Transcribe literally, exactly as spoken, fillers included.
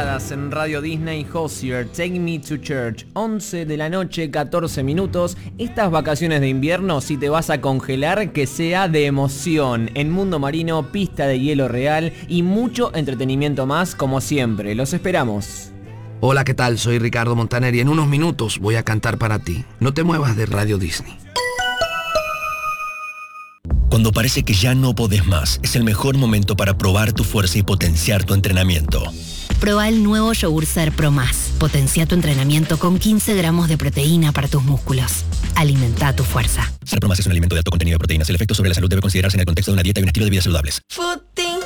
entradas en Radio Disney Hozier, Take Me to Church, once de la noche, catorce minutos. Estas vacaciones de invierno, si te vas a congelar, que sea de emoción. En Mundo Marino, pista de hielo real y mucho entretenimiento más, como siempre. Los esperamos. Hola, ¿qué tal? Soy Ricardo Montaner y en unos minutos voy a cantar para ti. No te muevas de Radio Disney. Cuando parece que ya no podés más, es el mejor momento para probar tu fuerza y potenciar tu entrenamiento. Proba el nuevo Yogur Ser Pro Más. Potencia tu entrenamiento con quince gramos de proteína para tus músculos. Alimenta tu fuerza. Ser Pro Más es un alimento de alto contenido de proteínas. El efecto sobre la salud debe considerarse en el contexto de una dieta y un estilo de vida saludables. Footing.